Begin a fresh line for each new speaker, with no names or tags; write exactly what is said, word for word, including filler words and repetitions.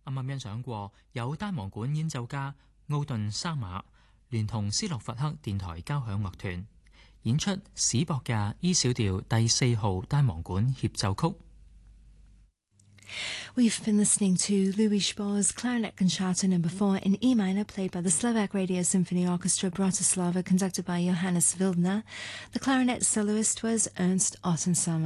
啱啱欣賞過有單簧管演奏家奧頓沙馬聯同斯洛伐克電台交響樂團演出史博嘅 E 小調第四號單簧管協奏曲。
We've been listening to Louis Spohr's Clarinet Concerto Number Four in E minor, played by the Slovak Radio Symphony Orchestra Bratislava, conducted by Johannes Wildner. The clarinet soloist was Ernst Ottensummer.